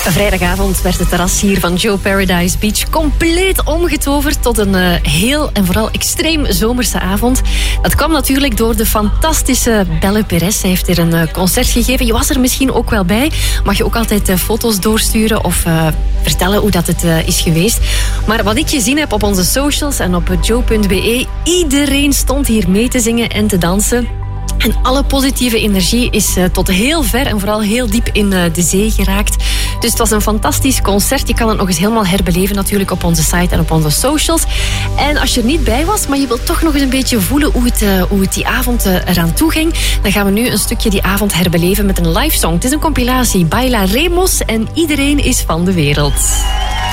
Vrijdagavond werd het terras hier van Joe Paradise Beach compleet omgetoverd tot een heel en vooral extreem zomerse avond. Dat kwam natuurlijk door de fantastische Belle Perez. Zij heeft er een concert gegeven. Je was er misschien ook wel bij. Mag je ook altijd foto's doorsturen of vertellen hoe dat het is geweest. Maar wat ik gezien heb op onze socials en op joe.be, iedereen stond hier mee te zingen en te dansen. En alle positieve energie is tot heel ver en vooral heel diep in de zee geraakt. Dus het was een fantastisch concert. Je kan het nog eens helemaal herbeleven natuurlijk op onze site en op onze socials. En als je er niet bij was, maar je wilt toch nog eens een beetje voelen hoe het die avond eraan toe ging, dan gaan we nu een stukje die avond herbeleven met een live song. Het is een compilatie. Baila Remos en iedereen is van de wereld.